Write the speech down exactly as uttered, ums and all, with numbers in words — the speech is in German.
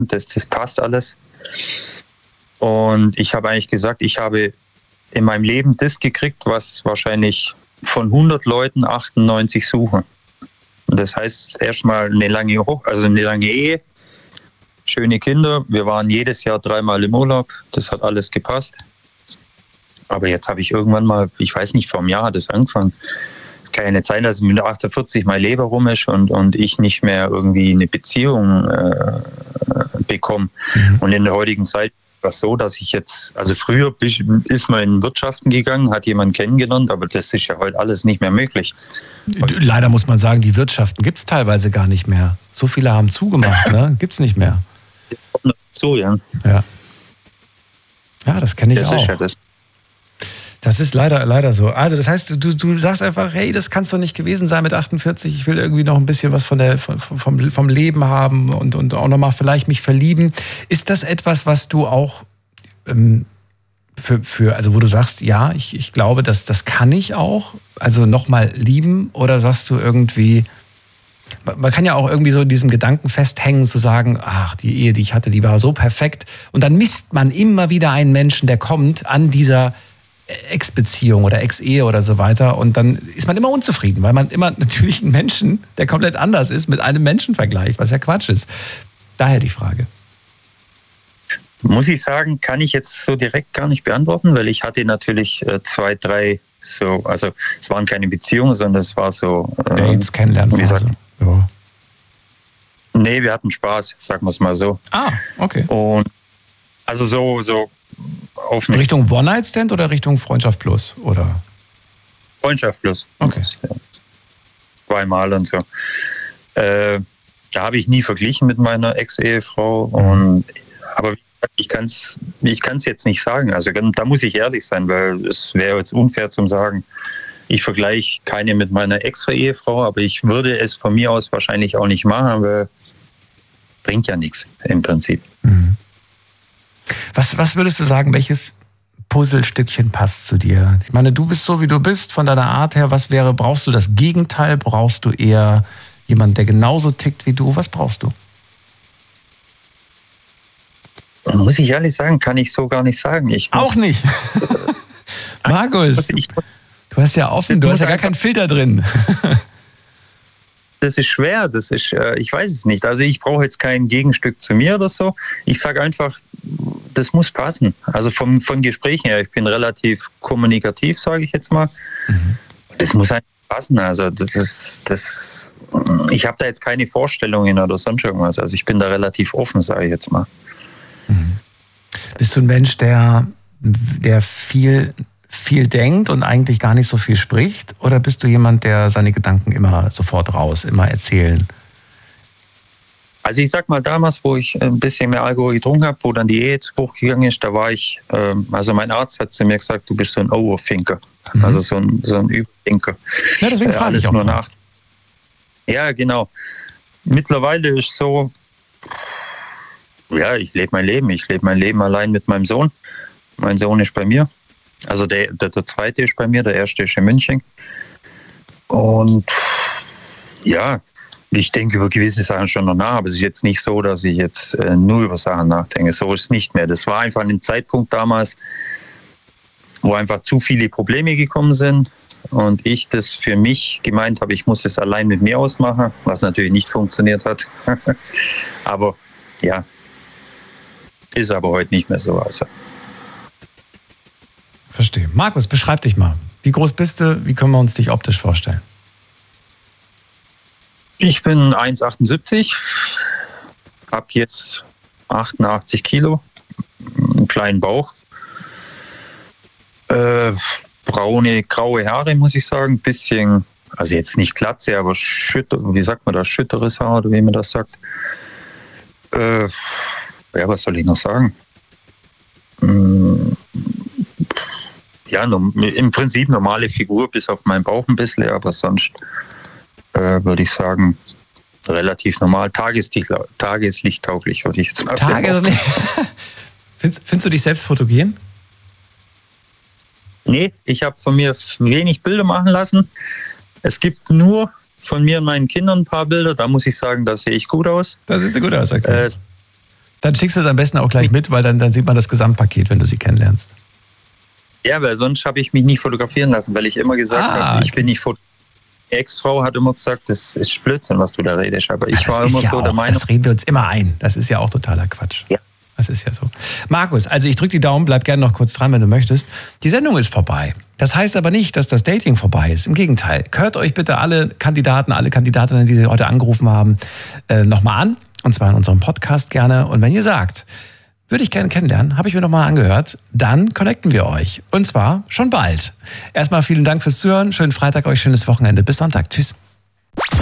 das, das passt alles. Und ich habe eigentlich gesagt, ich habe in meinem Leben das gekriegt, was wahrscheinlich von hundert Leuten achtundneunzig suchen. Und das heißt erstmal eine lange Hoch, also eine lange Ehe, schöne Kinder. Wir waren jedes Jahr dreimal im Urlaub. Das hat alles gepasst. Aber jetzt habe ich irgendwann mal, ich weiß nicht, vor einem Jahr hat das angefangen. Es kann ja nicht sein, dass mit achtundvierzig mein Leber rum ist und, und ich nicht mehr irgendwie eine Beziehung äh, bekomme. Mhm. Und in der heutigen Zeit war es so, dass ich jetzt, also früher ist man in Wirtschaften gegangen, hat jemanden kennengelernt, aber das ist ja heute alles nicht mehr möglich. Leider muss man sagen, die Wirtschaften gibt es teilweise gar nicht mehr. So viele haben zugemacht, ne? Gibt es nicht mehr. So, ja. Ja, ja, das kenne ich das auch. Ist ja das. Das ist leider, leider so. Also das heißt, du, du sagst einfach, hey, das kann es doch nicht gewesen sein mit achtundvierzig. Ich will irgendwie noch ein bisschen was von der, von, vom, vom Leben haben und, und auch nochmal vielleicht mich verlieben. Ist das etwas, was du auch ähm, für, für, also wo du sagst, ja, ich, ich glaube, das, das kann ich auch, also nochmal lieben? Oder sagst du irgendwie, man kann ja auch irgendwie so in diesem Gedanken festhängen, zu sagen, ach, die Ehe, die ich hatte, die war so perfekt. Und dann misst man immer wieder einen Menschen, der kommt an dieser Ex-Beziehung oder Ex-Ehe oder so weiter und dann ist man immer unzufrieden, weil man immer natürlich einen Menschen, der komplett anders ist, mit einem Menschen vergleicht, was ja Quatsch ist. Daher die Frage. Muss ich sagen, kann ich jetzt so direkt gar nicht beantworten, weil ich hatte natürlich äh, zwei, drei so, also es waren keine Beziehungen, sondern es war so äh, Dates, Kennenlernen. Wie gesagt, ja. Nee, wir hatten Spaß, sagen wir es mal so. Ah, okay. Und also so, so auf Richtung One-Night-Stand oder Richtung Freundschaft Plus? Oder? Freundschaft Plus. Okay. Zweimal und so. Äh, da habe ich nie verglichen mit meiner Ex-Ehefrau. Und, aber ich kann es ich kann's jetzt nicht sagen. Also da muss ich ehrlich sein, weil es wäre jetzt unfair zu sagen, ich vergleiche keine mit meiner Ex-Ehefrau, aber ich würde es von mir aus wahrscheinlich auch nicht machen, weil bringt ja nichts im Prinzip. Mhm. Was, was würdest du sagen, welches Puzzlestückchen passt zu dir? Ich meine, du bist so, wie du bist, von deiner Art her. Was wäre, brauchst du das Gegenteil? Brauchst du eher jemanden, der genauso tickt wie du? Was brauchst du? Muss ich ehrlich sagen, kann ich so gar nicht sagen. Ich muss, auch nicht? Markus, ich, du hast ja offen, du hast ja gar keinen Filter drin. Das ist schwer, das ist, äh, ich weiß es nicht. Also ich brauche jetzt kein Gegenstück zu mir oder so. Ich sage einfach, das muss passen. Also vom, von Gesprächen her, ich bin relativ kommunikativ, sage ich jetzt mal. Mhm. Das muss einfach passen. Also das, das, ich habe da jetzt keine Vorstellungen oder sonst irgendwas. Also ich bin da relativ offen, sage ich jetzt mal. Mhm. Bist du ein Mensch, der, der viel... viel denkt und eigentlich gar nicht so viel spricht? Oder bist du jemand, der seine Gedanken immer sofort raus, immer erzählen? Also ich sag mal, damals, wo ich ein bisschen mehr Alkohol getrunken habe, wo dann die Ehe zu Bruch gegangen ist, da war ich, ähm, also mein Arzt hat zu mir gesagt, du bist so ein Overthinker, mhm. also so ein, so ein Überdenker. Ja, deswegen frage ich auch nur nach. Ja, genau. Mittlerweile ist so, ja, ich lebe mein Leben, ich lebe mein Leben allein mit meinem Sohn. Mein Sohn ist bei mir. Also der, der, der zweite ist bei mir, der erste ist in München. Und ja, ich denke über gewisse Sachen schon noch nach, aber es ist jetzt nicht so, dass ich jetzt äh, nur über Sachen nachdenke. So ist es nicht mehr. Das war einfach ein Zeitpunkt damals, wo einfach zu viele Probleme gekommen sind und ich das für mich gemeint habe, ich muss es allein mit mir ausmachen, was natürlich nicht funktioniert hat. Aber ja, ist aber heute nicht mehr so. Also. Verstehe. Markus, beschreib dich mal. Wie groß bist du? Wie können wir uns dich optisch vorstellen? Ich bin eins Komma achtundsiebzig, habe jetzt achtundachtzig Kilo, einen kleinen Bauch, äh, braune, graue Haare, muss ich sagen, bisschen, also jetzt nicht Glatze, aber Schütter, wie sagt man das, schütteres Haar oder wie man das sagt. Äh, ja, was soll ich noch sagen? Hm, ja, im Prinzip normale Figur, bis auf meinen Bauch ein bisschen, aber sonst äh, würde ich sagen, relativ normal. Tageslicht, tageslichttauglich, würde ich jetzt mal sagen. Tageslicht. findest, findest du dich selbst fotogen? Nee, ich habe von mir wenig Bilder machen lassen. Es gibt nur von mir und meinen Kindern ein paar Bilder. Da muss ich sagen, da sehe ich gut aus. Da siehst du gut aus, okay. Äh, Dann schickst du es am besten auch gleich mit, weil dann, dann sieht man das Gesamtpaket, wenn du sie kennenlernst. Ja, weil sonst habe ich mich nie fotografieren lassen, weil ich immer gesagt ah, habe, okay. ich bin nicht Fotograf. Ex-Frau hat immer gesagt, das ist Blödsinn, was du da redest. Aber ich war immer ja so auch, der Meinung. Das reden wir uns immer ein. Das ist ja auch totaler Quatsch. Ja. Das ist ja so. Markus, also ich drücke die Daumen, bleib gerne noch kurz dran, wenn du möchtest. Die Sendung ist vorbei. Das heißt aber nicht, dass das Dating vorbei ist. Im Gegenteil. Hört euch bitte alle Kandidaten, alle Kandidatinnen, die Sie heute angerufen haben, äh, nochmal an. Und zwar in unserem Podcast gerne. Und wenn ihr sagt, würde ich gerne kennenlernen, habe ich mir nochmal angehört, dann connecten wir euch. Und zwar schon bald. Erstmal vielen Dank fürs Zuhören. Schönen Freitag euch, schönes Wochenende. Bis Sonntag. Tschüss.